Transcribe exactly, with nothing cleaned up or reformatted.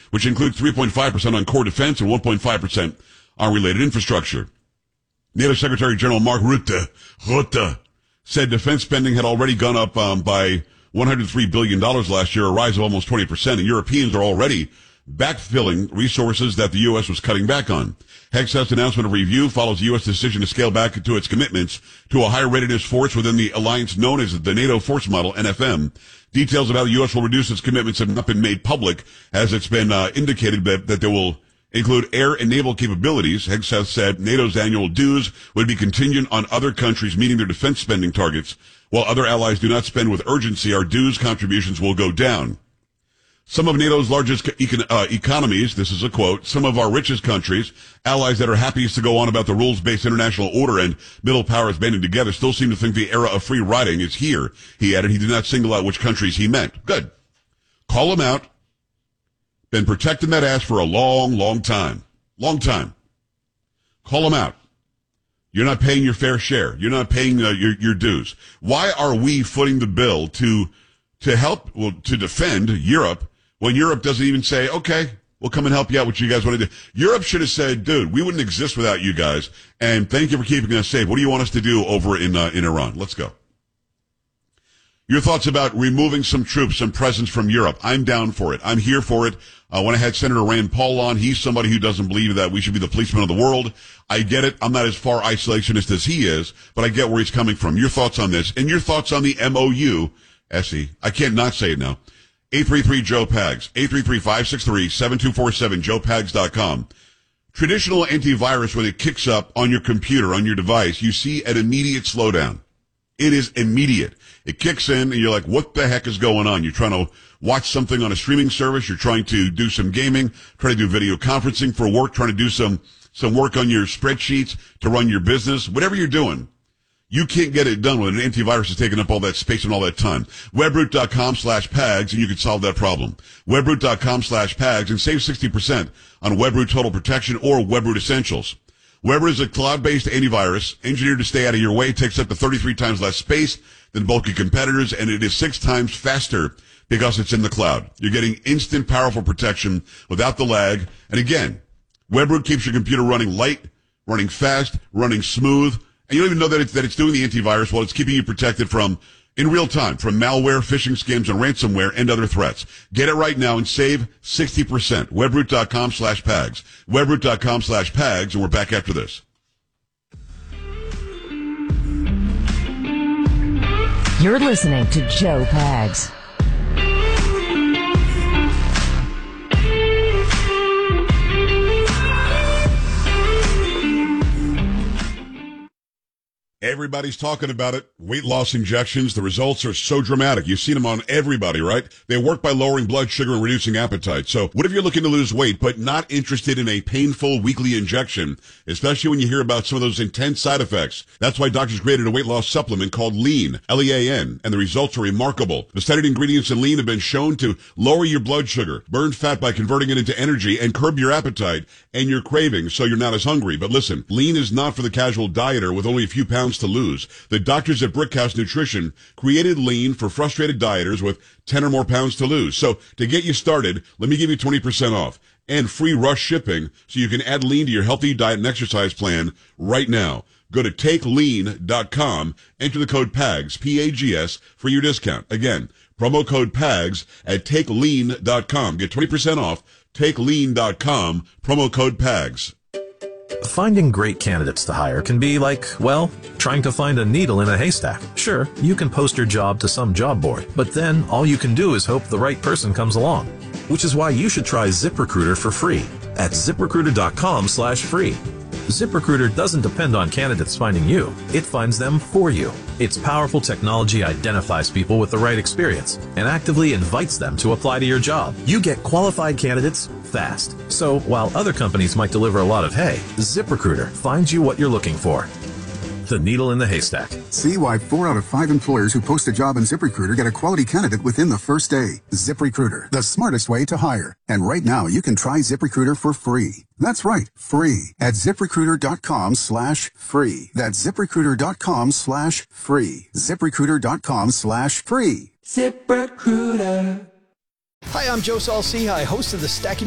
which includes three point five percent on core defense and one point five percent on related infrastructure. NATO Secretary General Mark Rutte, Rutte said defense spending had already gone up um, by one hundred three billion dollars last year, a rise of almost twenty percent, and Europeans are already backfilling resources that the U S was cutting back on. Hexas announcement of review follows the U S decision to scale back to its commitments to a higher readiness force within the alliance known as the NATO Force Model, N F M. Details of how the U S will reduce its commitments have not been made public, as it's been uh, indicated that, that they will include air and naval capabilities. Hexas said NATO's annual dues would be contingent on other countries meeting their defense spending targets. While other allies do not spend with urgency, our dues contributions will go down. Some of NATO's largest econ- uh, economies, this is a quote, some of our richest countries, allies that are happiest to go on about the rules-based international order and middle powers banding together, still seem to think the era of free riding is here, he added. He did not single out which countries he meant. Good. Call him out. Been protecting that ass for a long, long time. Long time. Call him out. You're not paying your fair share. You're not paying uh, your, your dues. Why are we footing the bill to, to help, well, to defend Europe when Europe doesn't even say, okay, we'll come and help you out what you guys want to do? Europe should have said, dude, we wouldn't exist without you guys, and thank you for keeping us safe. What do you want us to do over in, uh, in Iran? Let's go. Your thoughts about removing some troops, some presence from Europe. I'm down for it. I'm here for it. Uh, when I had Senator Rand Paul on, he's somebody who doesn't believe that we should be the policemen of the world. I get it. I'm not as far isolationist as he is, but I get where he's coming from. Your thoughts on this, and your thoughts on the M O U, S E. I can't not say it now. eight three three Joe Pags, eight three three, five six three, seven two four seven, joe pags dot com. Traditional antivirus, when it kicks up on your computer, on your device, you see an immediate slowdown. It is immediate. It kicks in, and you're like, what the heck is going on? You're trying to watch something on a streaming service. You're trying to do some gaming, trying to do video conferencing for work, trying to do some, some work on your spreadsheets to run your business. Whatever you're doing, you can't get it done when an antivirus is taking up all that space and all that time. webroot.com slash pags, and you can solve that problem. webroot.com slash pags, and save sixty percent on Webroot Total Protection or Webroot Essentials. Webroot is a cloud-based antivirus engineered to stay out of your way. It takes up to thirty-three times less space than bulky competitors, and it is six times faster because it's in the cloud. You're getting instant, powerful protection without the lag. And again, Webroot keeps your computer running light, running fast, running smooth, and you don't even know that it's, that it's doing the antivirus while it's keeping you protected from, in real time, from malware, phishing scams, and ransomware, and other threats. Get it right now and save sixty percent. Webroot.com slash pags. Webroot.com slash pags, and we're back after this. You're listening to Joe Pags. Everybody's talking about it. Weight loss injections. The results are so dramatic. You've seen them on everybody, right? They work by lowering blood sugar and reducing appetite. So what if you're looking to lose weight but not interested in a painful weekly injection, especially when you hear about some of those intense side effects? That's why doctors created a weight loss supplement called Lean, L E A N, and the results are remarkable. The studied ingredients in Lean have been shown to lower your blood sugar, burn fat by converting it into energy, and curb your appetite and your cravings so you're not as hungry. But listen, Lean is not for the casual dieter with only a few pounds to lose. The doctors at Brickhouse Nutrition created Lean for frustrated dieters with ten or more pounds to lose. So to get you started, let me give you twenty percent off and free rush shipping so you can add Lean to your healthy diet and exercise plan right now. Go to take lean dot com, enter the code PAGS, P A G S, for your discount. Again, promo code PAGS at take lean dot com. Get twenty percent off, take lean dot com, promo code PAGS. Finding great candidates to hire can be like, well, trying to find a needle in a haystack. Sure, you can post your job to some job board, but then all you can do is hope the right person comes along. Which is why you should try ZipRecruiter for free at ziprecruiter.com slash free. ZipRecruiter doesn't depend on candidates finding you. It finds them for you. Its powerful technology identifies people with the right experience and actively invites them to apply to your job. You get qualified candidates fast. So while other companies might deliver a lot of hay, ZipRecruiter finds you what you're looking for. The needle in the haystack. See why four out of five employers who post a job in ZipRecruiter get a quality candidate within the first day. ZipRecruiter, the smartest way to hire. And right now, you can try ZipRecruiter for free. That's right, free at ZipRecruiter.com slash free. That's ZipRecruiter.com slash free. ZipRecruiter.com slash free. ZipRecruiter. Hi, I'm Joe Saul-Sehy, host of the Stacking